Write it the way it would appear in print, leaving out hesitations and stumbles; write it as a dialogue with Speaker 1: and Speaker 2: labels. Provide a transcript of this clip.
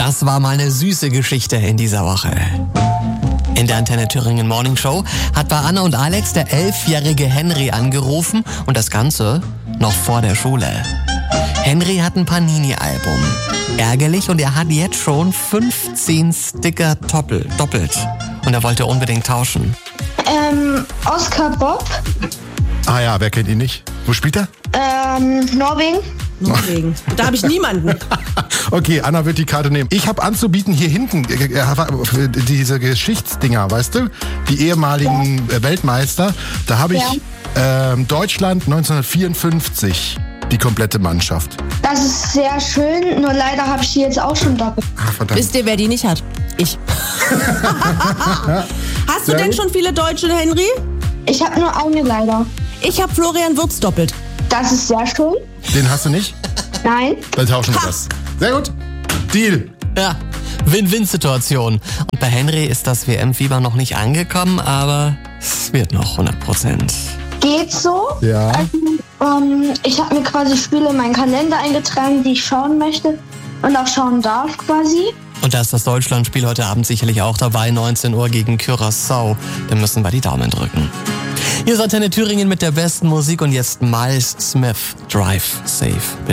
Speaker 1: Das war mal eine süße Geschichte in dieser Woche. In der Antenne Thüringen Morning Show hat bei Anna und Alex der 11-jährige Henry angerufen und das Ganze noch vor der Schule. Henry hat ein Panini-Album. Ärgerlich, und er hat jetzt schon 15 Sticker doppelt. Und er wollte unbedingt tauschen.
Speaker 2: Oscar Bob.
Speaker 3: Ah ja, wer kennt ihn nicht? Wo spielt er?
Speaker 2: Norwegen.
Speaker 4: Da habe ich niemanden.
Speaker 3: Okay, Anna wird die Karte nehmen. Ich habe anzubieten hier hinten diese Geschichtsdinger, weißt du? Die ehemaligen Weltmeister. Da habe ich Deutschland 1954, die komplette Mannschaft.
Speaker 2: Das ist sehr schön, nur leider habe ich die jetzt auch schon doppelt.
Speaker 3: Ach, verdammt.
Speaker 4: Wisst ihr, wer die nicht hat? Ich. Hast du denn schon viele Deutsche, Henry?
Speaker 2: Ich habe nur eine leider.
Speaker 4: Ich habe Florian Wirtz doppelt.
Speaker 2: Das ist sehr schön.
Speaker 3: Den hast du nicht?
Speaker 2: Nein.
Speaker 3: Dann tauschen wir das. Sehr gut. Deal.
Speaker 1: Ja, Win-Win-Situation. Und bei Henry ist das WM-Fieber noch nicht angekommen, aber es wird noch 100%.
Speaker 2: Geht so.
Speaker 3: Ja.
Speaker 2: Also, ich habe mir quasi Spiele in meinen Kalender eingetragen, die ich schauen möchte und auch schauen darf quasi.
Speaker 1: Und da ist das Deutschlandspiel heute Abend sicherlich auch dabei, 19 Uhr gegen Curaçao. Da müssen wir die Daumen drücken. Hier ist Antenne Thüringen mit der besten Musik und jetzt Miles Smith, Drive Safe. Bitte.